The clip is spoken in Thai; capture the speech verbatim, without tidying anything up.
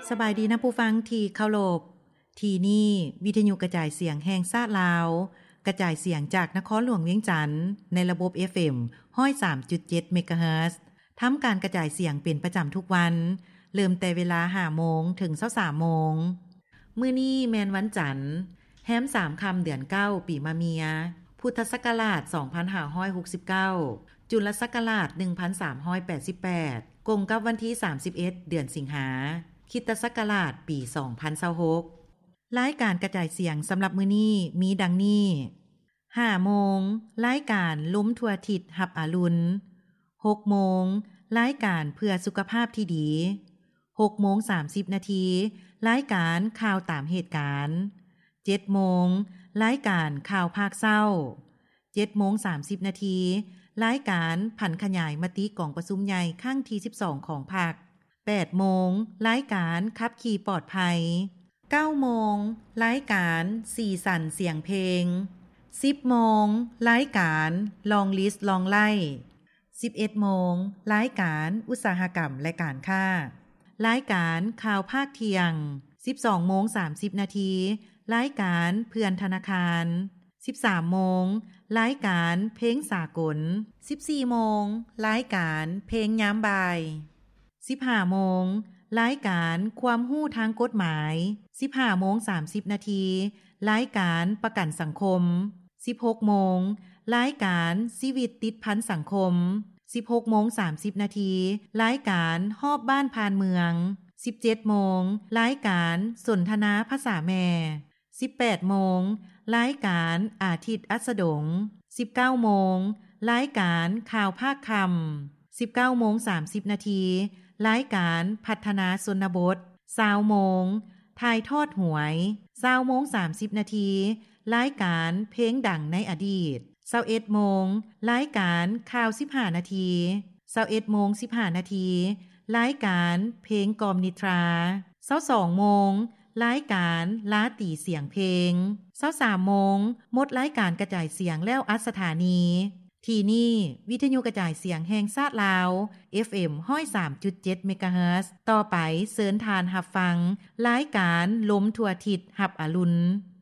สบายดีนะผู้ฟังที่เคารพที่นี่วิทยุกระจายเสียงแห่งชาติลาวกระจายเสียงจากนครหลวงเวียงจันทน์ในระบบ เอฟ เอ็ม หนึ่งศูนย์ สามจุดเจ็ด เมกะเฮิรตซ์ทำการกระจายเสียงเป็นประจำทุกวันเริ่มแต่เวลา ห้าโมงถึง สามโมงมื้อนี้แม่นวันจันทร์แฮมสามค่ำเดือนเก้าปีมะเมียพุทธศักราชสองพันห้าร้อยหกสิบเก้าจุลศักราชหนึ่งพันสามร้อยแปดสิบแปดกงกับวันที่สามสิบเอ็ดเดือนสิงหาคริสตศักราชปีสองพันยี่สิบหกรายการกระจายเสียงสำหรับมื้อนี้มีดังนี้ห้าโมงรายการล้มทั่วทิศหับอรุณหกโมงรายการเพื่อสุขภาพที่ดีหกโมงสามสิบนาทีรายการข่าวตามเหตุการณ์เจ็ดโมงรายการข่าวภาคเศร้าเจ็ดโมงสามสิบนาทีรายการผันขยายมติกองประชุมใหญ่ครั้งที่สิบสองของพรรคแปดโมงรายการขับขี่ปลอดภัยเก้าโมงรายการสีสันเสียงเพลงสิบโมงรายการลองลิสต์ลองไล่สิบเอ็ดโมงรายการอุตสาหกรรมและการค้ารายการข่าวภาคเที่ยงสิบสองโมงสามสิบนาทีรายการเพื่อนธนาคารสิบสามโมงรายการเพลงสากลสิบสี่โมงรายการเพลงยามบ่ายสิบห้าโมงรายการความรู้ทางกฎหมายสิบห้าโมงสามสิบนาทีรายการประกันสังคมสิบหกโมงรายการชีวิตติดพันสังคมสิบหกโมงสามสิบนาทีรายการฮอบบ้านผ่านเมืองสิบเจ็ดโมงรายการสนทนาภาษาแม่สิบแปดโมงรายการอาทิตย์อัสดงสิบเก้าโมงรายการข่าวภาคคำสิบเก้าโมงสามสิบนาทีรายการพัฒนาชนบทยี่สิบโมงถ่ายทอดหวยยี่สิบโมงสามสิบนาทีรายการเพลงดังในอดีตยี่สิบเอ็ดโมงรายการข่าวสิบห้านาทียี่สิบเอ็ดโมงสิบห้านาทีรายการเพลงกอมนิทรายี่สิบสองโมงรายการลาตีเสียงเพลงยี่สิบสามโมงหมดรายการกระจายเสียงแล้วอัดสถานีที่นี่วิทยุกระจายเสียงแห่งชาติลาว เอฟ เอ็ม หนึ่งศูนย์ สามจุดเจ็ด เมกะเฮิรตซ์ต่อไปเชิญทานรับฟังรายการล้มทั่วทิศหับอรุณ